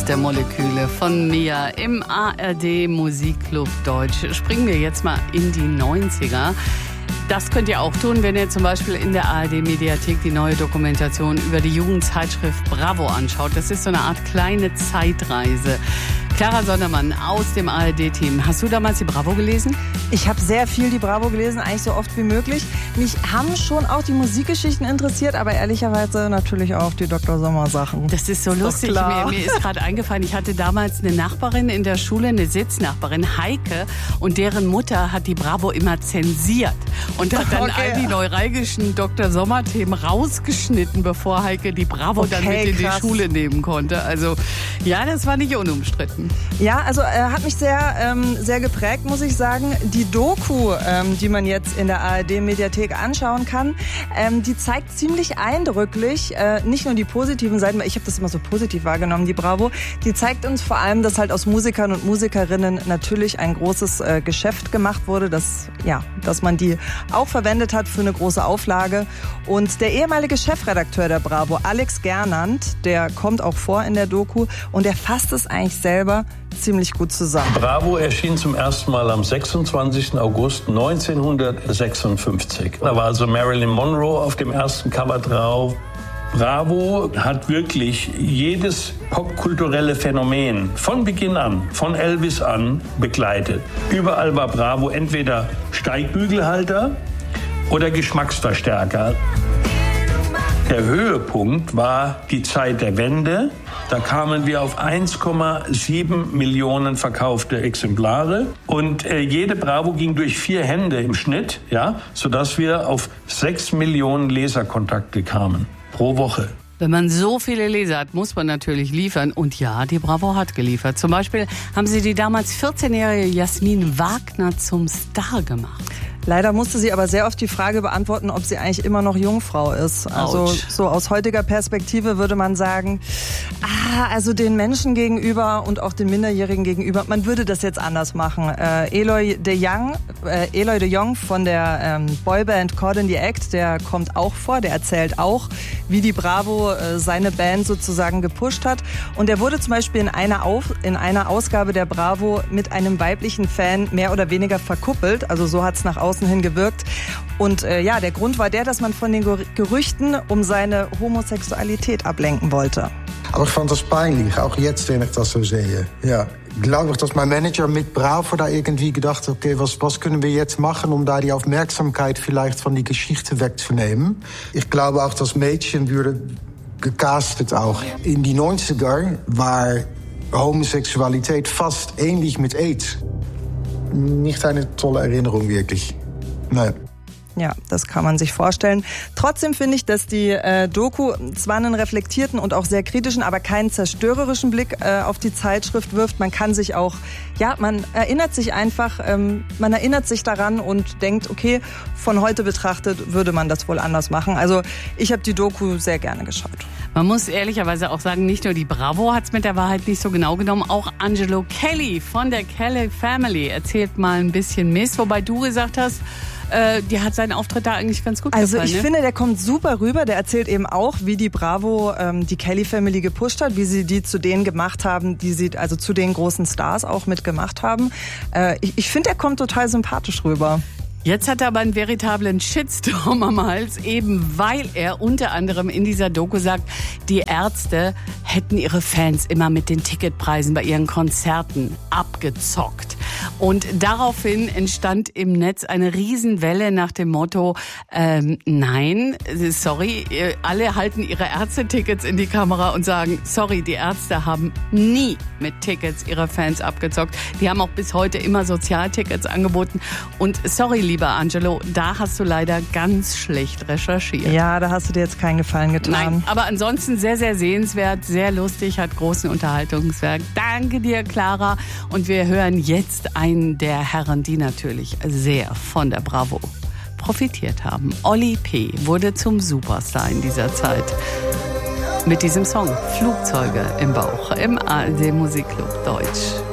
der Moleküle von Mia im ARD Musikclub Deutsch. Springen wir jetzt mal in die 90er. Das könnt ihr auch tun, wenn ihr zum Beispiel in der ARD-Mediathek die neue Dokumentation über die Jugendzeitschrift Bravo anschaut. Das ist so eine Art kleine Zeitreise. Clara Sondermann aus dem ARD-Team. Hast du damals die Bravo gelesen? Ich habe sehr viel die Bravo gelesen, eigentlich so oft wie möglich. Mich haben schon auch die Musikgeschichten interessiert, aber ehrlicherweise natürlich auch die Dr. Sommer-Sachen. Das ist so lustig. Mir ist gerade eingefallen, ich hatte damals eine Nachbarin in der Schule, eine Sitznachbarin, Heike, und deren Mutter hat die Bravo immer zensiert und hat dann all die neuralgischen Dr. Sommer-Themen rausgeschnitten, bevor Heike die Bravo dann mit in die Schule nehmen konnte. Also ja, das war nicht unumstritten. Ja, also hat mich sehr geprägt, muss ich sagen. Die Doku, die man jetzt in der ARD-Mediathek anschauen kann, die zeigt ziemlich eindrücklich nicht nur die positiven Seiten, weil ich habe das immer so positiv wahrgenommen, die Bravo, die zeigt uns vor allem, dass halt aus Musikern und Musikerinnen natürlich ein großes Geschäft gemacht wurde, dass man die auch verwendet hat für eine große Auflage. Und der ehemalige Chefredakteur der Bravo, Alex Gernand, der kommt auch vor in der Doku und er fasst es eigentlich selber ziemlich gut zusammen. Bravo erschien zum ersten Mal am 26. August 1956. Da war also Marilyn Monroe auf dem ersten Cover drauf. Bravo hat wirklich jedes popkulturelle Phänomen von Beginn an, von Elvis an, begleitet. Überall war Bravo entweder Steigbügelhalter oder Geschmacksverstärker. Der Höhepunkt war die Zeit der Wende. Da kamen wir auf 1,7 Millionen verkaufte Exemplare. Und jede Bravo ging durch 4 Hände im Schnitt, sodass wir auf 6 Millionen Leserkontakte kamen pro Woche. Wenn man so viele Leser hat, muss man natürlich liefern. Und ja, die Bravo hat geliefert. Zum Beispiel haben sie die damals 14-jährige Jasmin Wagner zum Star gemacht. Leider musste sie aber sehr oft die Frage beantworten, ob sie eigentlich immer noch Jungfrau ist. Also so aus heutiger Perspektive würde man sagen, also den Menschen gegenüber und auch den Minderjährigen gegenüber, man würde das jetzt anders machen. Eloy de Jong von der Boyband Caught in the Act, der kommt auch vor, der erzählt auch, wie die Bravo seine Band sozusagen gepusht hat. Und er wurde zum Beispiel in einer Ausgabe der Bravo mit einem weiblichen Fan mehr oder weniger verkuppelt. Also so hat es nach außen hin gewirkt. Und der Grund war dass man von den Gerüchten um seine Homosexualität ablenken wollte. Aber ich fand das peinlich, auch jetzt, wenn ich das so sehe. Ja, ich glaube, dass mein Manager mit Bravo da irgendwie gedacht hat, okay, was können wir jetzt machen, um da die Aufmerksamkeit vielleicht von die Geschichte wegzunehmen. Ich glaube auch, das Mädchen würde gecastet auch. In die 90er war Homosexualität fast ähnlich mit AIDS. Nicht eine tolle Erinnerung, wirklich. Nein. Ja, das kann man sich vorstellen. Trotzdem finde ich, dass die Doku zwar einen reflektierten und auch sehr kritischen, aber keinen zerstörerischen Blick auf die Zeitschrift wirft. Man kann sich auch, man erinnert sich einfach, man erinnert sich daran und denkt, okay, von heute betrachtet würde man das wohl anders machen. Also ich habe die Doku sehr gerne geschaut. Man muss ehrlicherweise auch sagen, nicht nur die Bravo hat es mit der Wahrheit nicht so genau genommen, auch Angelo Kelly von der Kelly Family erzählt mal ein bisschen Mist, wobei du gesagt hast, dir hat sein Auftritt da eigentlich ganz gut gefallen. Also ich finde, der kommt super rüber. Der erzählt eben auch, wie die Bravo die Kelly Family gepusht hat, wie sie die zu denen gemacht haben, die sie also zu den großen Stars auch mitgemacht haben. Ich finde, der kommt total sympathisch rüber. Jetzt hat er aber einen veritablen Shitstorm am Hals, eben weil er unter anderem in dieser Doku sagt, die Ärzte hätten ihre Fans immer mit den Ticketpreisen bei ihren Konzerten abgezockt. Und daraufhin entstand im Netz eine Riesenwelle nach dem Motto, nein, sorry, alle halten ihre Ärzte-Tickets in die Kamera und sagen, sorry, die Ärzte haben nie mit Tickets ihre Fans abgezockt. Die haben auch bis heute immer Sozialtickets angeboten. Und sorry, lieber Angelo, da hast du leider ganz schlecht recherchiert. Ja, da hast du dir jetzt keinen Gefallen getan. Nein, aber ansonsten sehr, sehr sehenswert, sehr lustig, hat großen Unterhaltungswert. Danke dir, Clara. Und wir hören jetzt einen der Herren, die natürlich sehr von der Bravo profitiert haben. Oli P. wurde zum Superstar in dieser Zeit. Mit diesem Song Flugzeuge im Bauch im ARD Musikclub Deutsch.